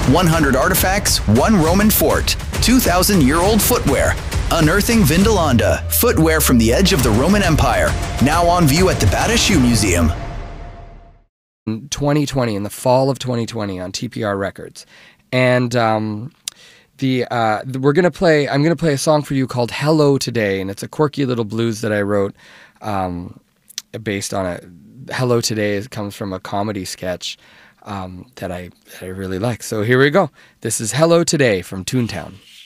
100 artifacts, one Roman fort, 2,000-year-old footwear. Unearthing Vindolanda, footwear from the edge of the Roman Empire. Now on view at the Bata Shoe Museum. 2020, in the fall of 2020 on TPR Records. And I'm gonna play a song for you called Hello Today, and it's a quirky little blues that I wrote based on a Hello Today. It comes from a comedy sketch that I really like. So here we go. This is Hello Today from Toontown.